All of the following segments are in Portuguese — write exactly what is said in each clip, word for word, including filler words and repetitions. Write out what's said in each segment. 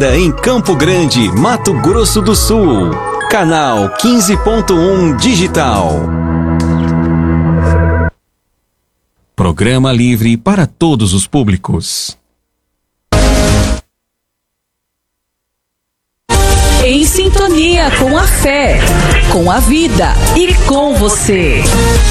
Em Campo Grande, Mato Grosso do Sul. Canal quinze ponto um Digital. Programa livre para todos os públicos. Em sintonia com a fé, com a vida e com você.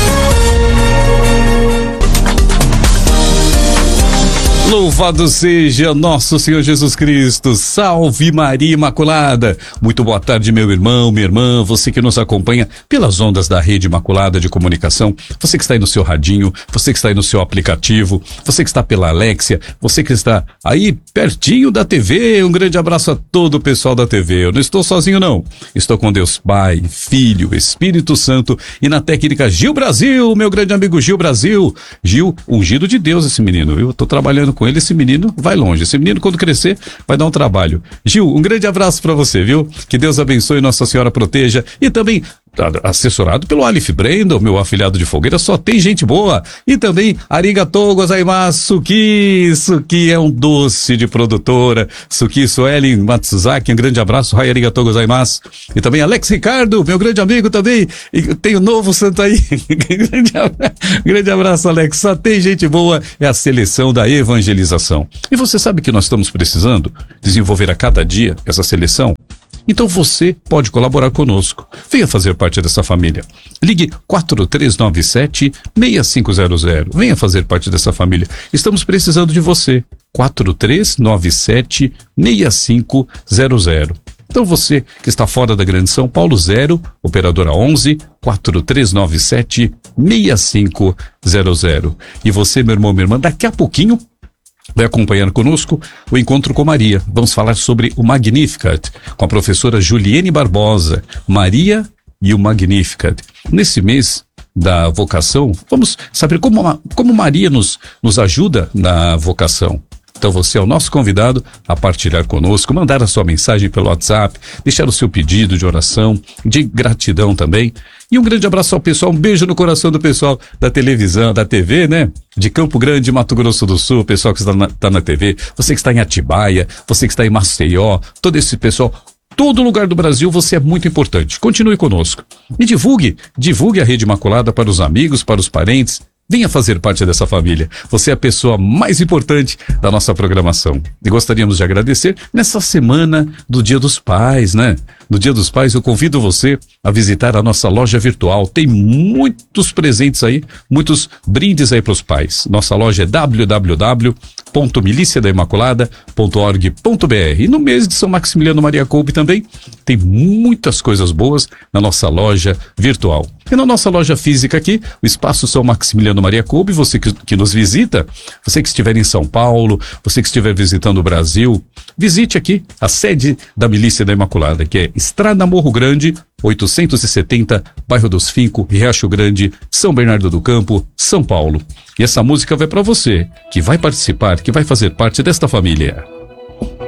Louvado seja nosso Senhor Jesus Cristo, salve Maria Imaculada. Muito boa tarde, meu irmão, minha irmã, você que nos acompanha pelas ondas da Rede Imaculada de Comunicação, você que está aí no seu radinho, você que está aí no seu aplicativo, você que está pela Alexia, você que está aí pertinho da T V, um grande abraço a todo o pessoal da T V. Eu não estou sozinho não, estou com Deus Pai, Filho, Espírito Santo e na técnica Gil Brasil, meu grande amigo Gil Brasil. Gil, ungido de Deus esse menino, viu? Eu tô trabalhando com ele, esse menino vai longe, esse menino quando crescer vai dar um trabalho. Gil, um grande abraço pra você, viu? Que Deus abençoe, Nossa Senhora proteja e também assessorado pelo Alif Brendo, meu afilhado de fogueira, só tem gente boa. E também arigatou gozaimasu, Suki, Suki é um doce de produtora, Suki Sueli Matsuzaki, um grande abraço, Rai arigatou gozaimasu. E também Alex Ricardo, meu grande amigo também, e tem o novo santo aí, grande, abraço, grande abraço Alex, só tem gente boa, é a seleção da evangelização. E você sabe que nós estamos precisando desenvolver a cada dia essa seleção? Então você pode colaborar conosco. Venha fazer parte dessa família. Ligue quatro três nove sete, seis cinco zero zero. Venha fazer parte dessa família. Estamos precisando de você. quatro três nove sete, seis cinco zero zero. Então você que está fora da Grande São Paulo, zero, operadora onze, quatro três nove sete, seis cinco zero zero. E você, meu irmão, minha irmã, daqui a pouquinho vai acompanhando conosco o Encontro com Maria. Vamos falar sobre o Magnificat com a professora Juliene Barbosa, Maria e o Magnificat. Nesse mês da vocação, vamos saber como, como Maria nos, nos ajuda na vocação. Então você é o nosso convidado a partilhar conosco, mandar a sua mensagem pelo WhatsApp, deixar o seu pedido de oração, de gratidão também. E um grande abraço ao pessoal, um beijo no coração do pessoal da televisão, da T V, né? De Campo Grande, Mato Grosso do Sul, o pessoal que está na, tá na T V, você que está em Atibaia, você que está em Maceió, todo esse pessoal, todo lugar do Brasil, você é muito importante. Continue conosco. E divulgue, divulgue a Rede Imaculada para os amigos, para os parentes. Venha fazer parte dessa família. Você é a pessoa mais importante da nossa programação. E gostaríamos de agradecer nessa semana do Dia dos Pais, né? No Dia dos Pais, eu convido você a visitar a nossa loja virtual. Tem muitos presentes aí, muitos brindes aí para os pais. Nossa loja é w w w ponto milícia da imaculada ponto org ponto b r. E no mês de São Maximiliano Maria Kolbe também tem muitas coisas boas na nossa loja virtual. E na nossa loja física aqui, o Espaço São Maximiliano Maria Kolbe, você que, que nos visita, você que estiver em São Paulo, você que estiver visitando o Brasil, visite aqui a sede da Milícia da Imaculada, que é Estrada Morro Grande, oitocentos e setenta, Bairro dos Finco, Riacho Grande, São Bernardo do Campo, São Paulo. E essa música vai para você, que vai participar, que vai fazer parte desta família.